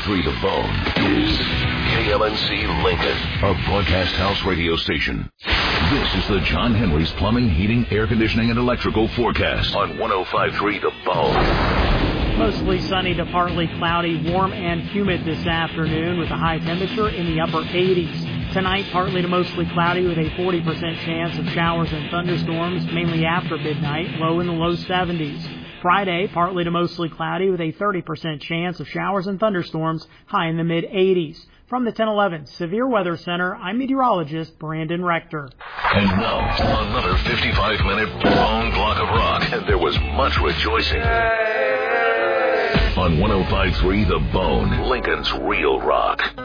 105.3 The Bone is KLNC Lincoln, a broadcast house radio station. This is the John Henry's Plumbing, Heating, Air Conditioning, and Electrical forecast on 105.3 The Bone. Mostly sunny to partly cloudy, warm and humid this afternoon with a high temperature in the upper 80s. Tonight, partly to mostly cloudy with a 40% chance of showers and thunderstorms, mainly after midnight, low in the low 70s. Friday, partly to mostly cloudy with a 30% chance of showers and thunderstorms, high in the mid-80s. From the 1011 Severe Weather Center, I'm meteorologist Brandon Rector. And now, another 55-minute long block of rock, and there was much rejoicing. On 105.3 The Bone, Lincoln's Real Rock.